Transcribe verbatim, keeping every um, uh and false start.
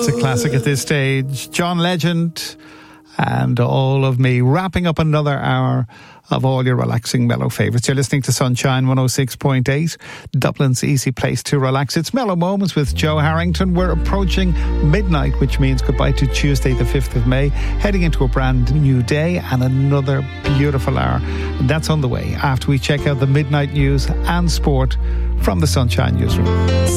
It's a classic at this stage. John Legend and All of Me, wrapping up another hour of all your relaxing mellow favourites. You're listening to Sunshine one oh six point eight, Dublin's easy place to relax. It's Mellow Moments with Joe Harrington. We're approaching midnight, which means goodbye to Tuesday the fifth of May, heading into a brand new day and another beautiful hour. And that's on the way after we check out the midnight news and sport from the Sunshine Newsroom.